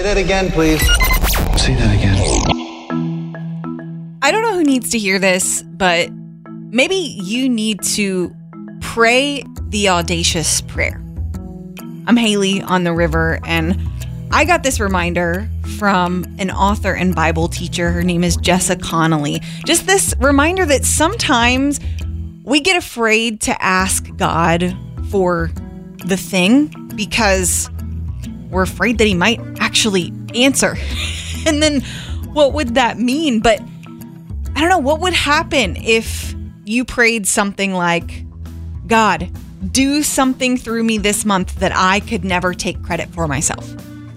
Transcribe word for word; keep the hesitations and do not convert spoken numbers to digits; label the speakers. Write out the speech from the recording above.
Speaker 1: that again, please.
Speaker 2: Say that again.
Speaker 3: I don't know who needs to hear this, but maybe you need to pray the audacious prayer. I'm Haley on the River, and I got this reminder from an author and Bible teacher. Her name is Jessa Connolly. Just this reminder that sometimes we get afraid to ask God for the thing because we're afraid that he might actually answer. And then what would that mean? But I don't know, what would happen if you prayed something like, God, do something through me this month that I could never take credit for myself?